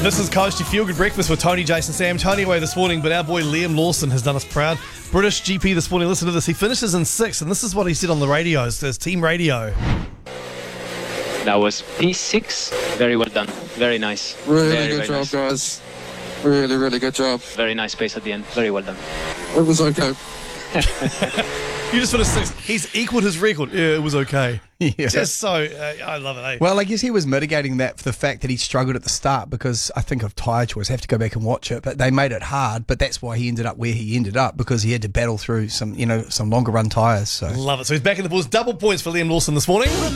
This is Coast to Feel Good Breakfast with Tony, Jason, Sam. Tony away this morning, but our boy Liam Lawson has done us proud. British GP this morning. Listen to this. He finishes in 6th, and this is what he said on the radio. His team radio. That was P6. Very well done. Very nice. Really good job, guys. Really, really good job. Very nice pace at the end. Very well done. It was okay. You just finished 6th. He's equaled his record. Yeah, it was okay. Yeah. Just so, I love it, eh? Well, I guess he was mitigating that for the fact that he struggled at the start because I think of tyre choice. I have to go back and watch it, but they made it hard. But that's why he ended up where he ended up, because he had to battle through some longer run tyres. So Love it. So he's back in the balls. Double points for Liam Lawson this morning.